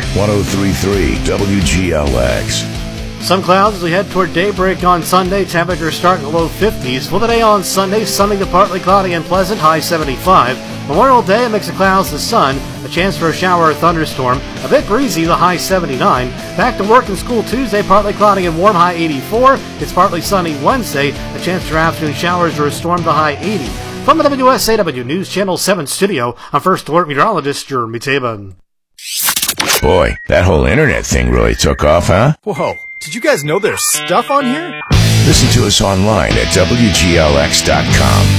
103.3 WGLX. Some clouds as we head toward daybreak on Sunday. Temperatures starting in the low 50s. For the day on Sunday, sunny to partly cloudy and pleasant, high 75. Memorial Day, a mix of clouds and sun. A chance for a shower or thunderstorm. A bit breezy, the high 79. Back to work and school Tuesday, partly cloudy and warm, high 84. It's partly sunny Wednesday. A chance for afternoon showers or a storm, the high 80. From the WSAW News Channel 7 studio, I'm First Alert Meteorologist Jeremy Taban. Boy, that whole internet thing really took off, huh? Whoa, did you guys know there's stuff on here? Listen to us online at WGLX.com.